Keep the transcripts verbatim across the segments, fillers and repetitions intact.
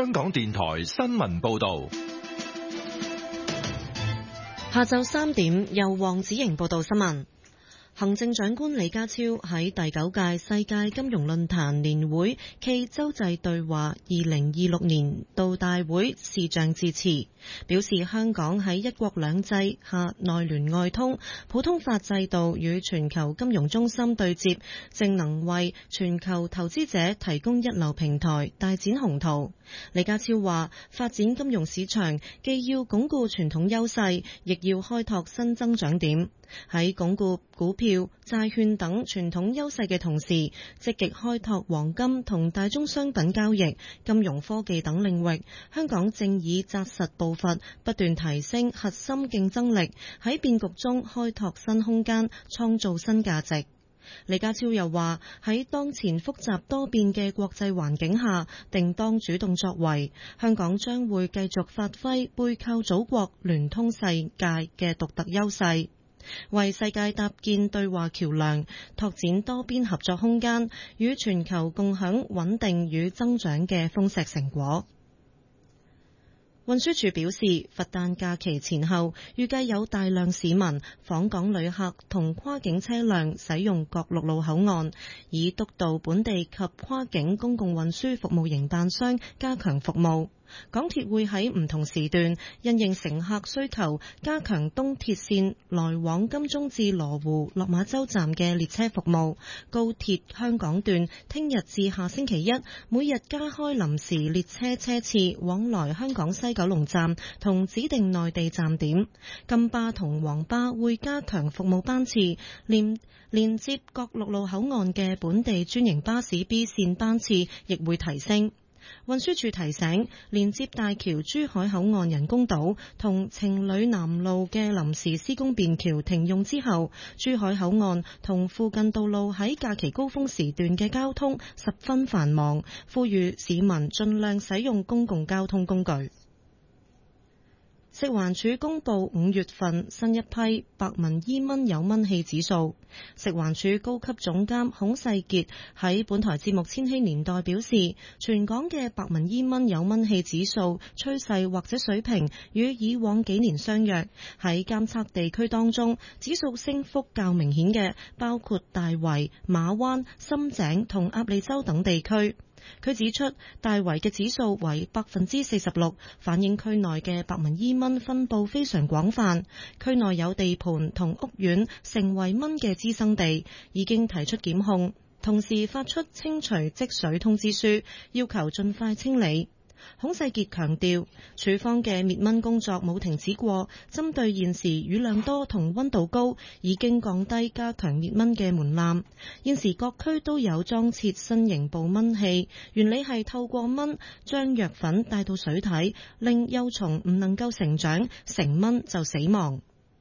香港電台新聞報道。 下晝三點，由黃子瑩報道新聞。行政長官李家超喺第九屆世界金融論壇年會暨洲際對話二零二六年度大會視像致辭，表示香港喺一國兩制下內聯外通，普通法制度與全球金融中心對接，正能為全球投資者提供一流平台，大展宏圖。李家超話，發展金融市場既要鞏固傳統優勢，亦要開拓新增長點。喺鞏固股票、債券等傳統優勢嘅同時，積極開拓黃金同大宗商品交易、金融科技等領域。香港正以紮實步伐，不斷提升核心競爭力，喺變局中開拓新空間，創造新價值。李家超又話，喺當前複雜多變嘅國際環境下，定當主動作為。香港將會繼續發揮背靠祖國、聯通世界嘅獨特優勢，為世界搭建對話橋樑，拓展多邊合作空間，與全球共享穩定與增長嘅豐碩成果。運輸署表示，佛誕假期前後預計有大量市民、訪港旅客同跨境車輛使用各陸路口岸，以督導本地及跨境公共運輸服務營辦商加強服務。港鐵會喺唔同時段因應乘客需求，加強東鐵線來往金鐘至羅湖、落馬洲站嘅列車服務。高鐵香港段聽日至下星期一，每日加開臨時列車車次往來香港西九龍站同指定內地站點。金巴同黃巴會加強服務班次，連連接各陸路口岸嘅本地專營巴士 B 線班次亦會提升。運輸署提醒，連接大橋珠海口岸人工島同情侶南路嘅臨時施工便橋停用之後，珠海口岸同附近道路喺假期高峰時段嘅交通十分繁忙，呼籲市民盡量使用公共交通工具。食環署公布五月份新一批白紋伊蚊有蚊氣指數。食環署高級總監孔世傑喺本台節目《千禧年代》表示，全港嘅白紋伊蚊有蚊氣指數趨勢或者水平與以往幾年相若。喺監測地區當中，指數升幅較明顯嘅包括大圍、馬灣、深井同鴨脷洲等地區。佢指出，大圍嘅指數為百分之四十六，反映區內嘅白紋伊蚊分佈非常廣泛，區內有地盤同屋苑成為蚊嘅滋生地，已經提出檢控，同時發出清除積水通知書，要求盡快清理。孔世傑強調，署方嘅滅蚊工作冇停止過，針對現時雨量多同溫度高，已經降低加強滅蚊嘅門檻。現時各區都有裝設新型捕蚊器，原理係透過蚊將藥粉帶到水體，令幼蟲唔能夠成長，成蚊就死亡。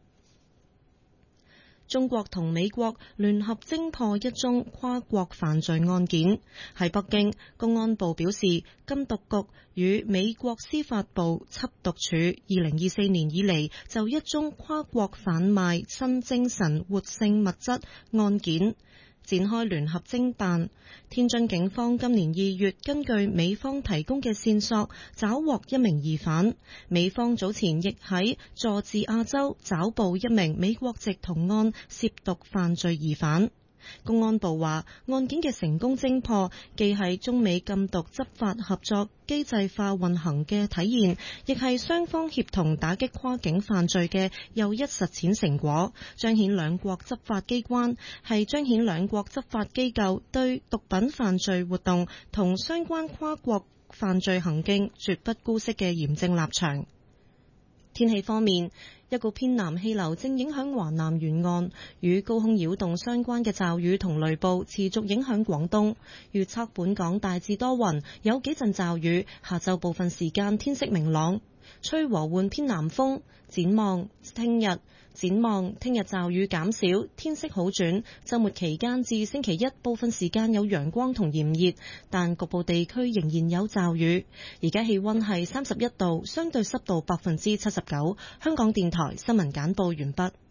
中國同美國聯合偵破一宗跨國犯罪案件。喺北京，公安部表示，禁毒局與美國司法部緝毒處二零二四年以嚟就一宗跨國販賣新精神活性物質案件展開聯合偵辦。天津警方今年二月根據美方提供嘅線索抓獲一名疑犯，美方早前亦喺佐治亞州抓捕一名美國籍同案涉毒犯罪疑犯。公安部話，案件嘅成功偵破，既係中美禁毒執法合作機制化運行嘅體現，亦係雙方協同打擊跨境犯罪嘅又一實踐成果，彰顯兩國執法機關係彰顯兩國執法機構對毒品犯罪活動同相關跨國犯罪行徑絕不姑息嘅嚴正立場。天氣方面，一股偏南氣流正影響華南沿岸，與高空擾動相關嘅驟雨同雷暴持續影響廣東。預測本港大致多雲，有幾陣驟雨，下晝部分時間天色明朗，吹和緩偏南風。展望聽日，展望聽日驟雨減少，天色好轉。週末期間至星期一，部分時間有陽光同炎熱，但局部地區仍然有驟雨。而家氣溫係三十一度，相對濕度百分之七十九。香港電台新聞簡報完畢。